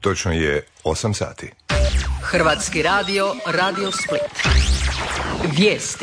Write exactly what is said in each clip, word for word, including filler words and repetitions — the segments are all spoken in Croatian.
Točno je osam sati. Hrvatski radio, Radio Split. Vijesti.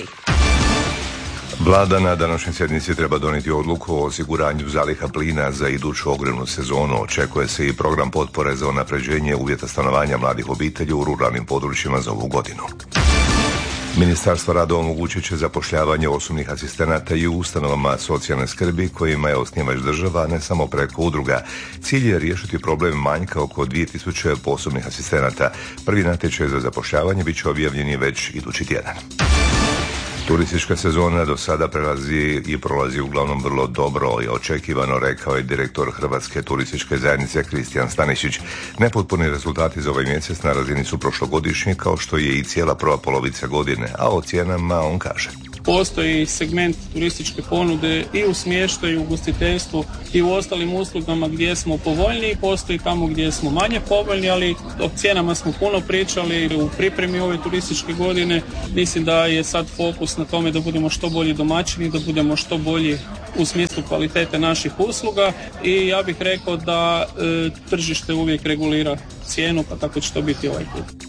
Vlada na današnjoj sjednici treba donijeti odluku o osiguranju zaliha plina za iduću ogrjevnu sezonu. Očekuje se i program potpore za unapređenje uvjeta stanovanja mladih obitelji u ruralnim područjima za ovu godinu. Ministarstvo rada omogućit će zapošljavanje osobnih asistenata i u ustanovama socijalne skrbi kojima je osnivač država, a ne samo preko udruga. Cilj je riješiti problem manjka oko dvije tisuće osobnih asistenata. Prvi natječaj za zapošljavanje bit će objavljeni već idući tjedan. Turistička sezona do sada prelazi i prolazi uglavnom vrlo dobro i očekivano, rekao je direktor Hrvatske turističke zajednice Kristijan Stanišić. Nepotpuni rezultati za ovaj mjesec na razini su prošlogodišnji, kao što je i cijela prva polovica godine, a o cijenama on kaže: postoji segment turističke ponude i u smještaju, i u ugostiteljstvu i u ostalim uslugama gdje smo povoljniji, postoji tamo gdje smo manje povoljni, ali o cijenama smo puno pričali u pripremi ove turističke godine. Mislim da je sad fokus na tome da budemo što bolji domaćini, da budemo što bolji u smislu kvalitete naših usluga i ja bih rekao da e, tržište uvijek regulira cijenu, pa tako će to biti ovaj put.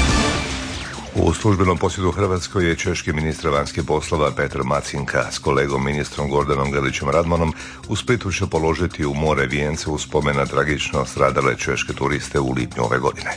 U službenom posjetu Hrvatskoj je češki ministar vanjskih poslova Petr Macinka s kolegom ministrom Gordanom Grlićem Radmanom u Splitu će položiti u more vijence u spomen na tragično stradale češke turiste u lipnju ove godine.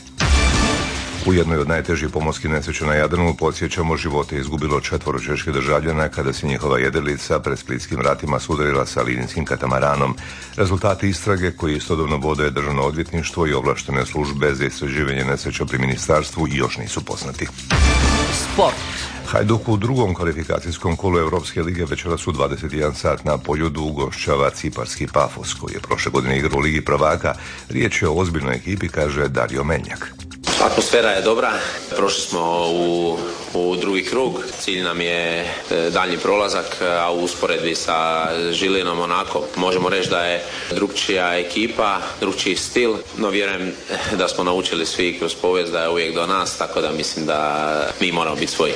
U jednoj od najtežih pomorskih nesreća na Jadranu, podsjećamo, živote je izgubilo četvoro čeških državljana kada se njihova jedrilica pred splitskim vratima sudarila sa linijskim katamaranom. Rezultati istrage, koji istodobno vode Državno odvjetništvo i ovlaštene službe za istraživanje nesreća pri ministarstvu, još nisu poznati. Sport. Hajduk u drugom kvalifikacijskom kolu Europske lige večeras u dvadeset jedan sat na Poljudu ugošćava ciparski Pafos, koji je prošle godine igrao u Ligi prvaka. Riječ je o ozbiljnoj ekipi, kaže Dario Menjak. Atmosfera je dobra, prošli smo u, u drugi krug, cilj nam je daljnji prolazak, a u usporedbi sa Žilinom onako možemo reći da je drugčija ekipa, drugčiji stil, no vjerujem da smo naučili svi kroz povijest da je uvijek do nas, tako da mislim da mi moramo biti svoji.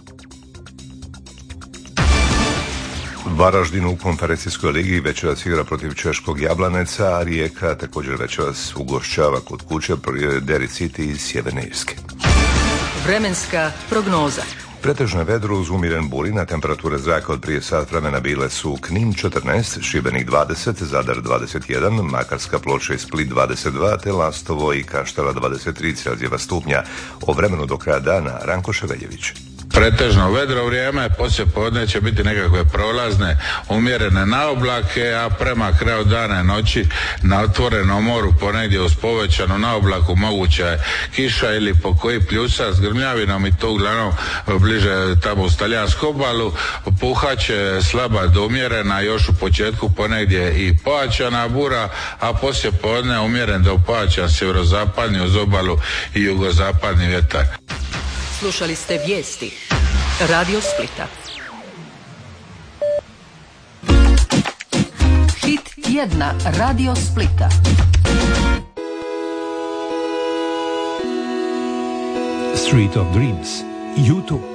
Varaždin u konferencijskoj ligi večeras igra protiv češkog Jablaneca, a Rijeka također večeras ugošćava kod kuće Derry City iz Sjeverne Irske. Vremenska prognoza. Pretežno vedro uz umjeren burin, a temperature zraka od prije sat vremena bile su Knin četrnaest, Šibenik dvadeset, Zadar dvadeset jedan, Makarska, Ploče i Split dvadeset dva, te Lastovo i Kaštela dvadeset tri Celzijeva stupnja. O vremenu do kraja dana Ranko Ševeljević. Pretežno vedro vrijeme, poslije podne će biti nekakve prolazne, umjerene naoblake, a prema kraju dana i noći na otvorenom moru ponegdje uz povećanu naoblaku moguća je kiša ili po koji pljusa s grmljavinom i to uglavnom bliže tamo uz talijansku obalu. Puhaće slaba do umjerena, još u početku ponegdje i pojačana bura, a poslije podne umjeren do pojačan sjeverozapadni uz obalu i jugozapadni vjetar. Slušali ste vijesti Radio Splita. Hit tjedna Radio Splita. Street of Dreams, YouTube.